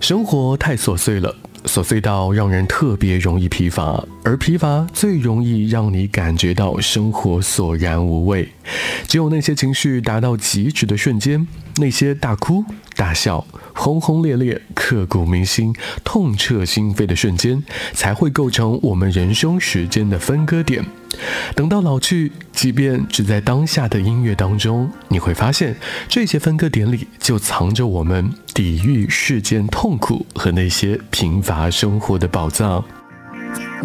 生活太琐碎了，琐碎到让人特别容易疲乏，而疲乏最容易让你感觉到生活索然无味。只有那些情绪达到极致的瞬间，那些大哭大笑轰轰烈烈刻骨铭心痛彻心扉的瞬间，才会构成我们人生时间的分割点。等到老去，即便只在当下的音乐当中，你会发现这些分割点里就藏着我们抵御世间痛苦和那些贫乏生活的宝藏。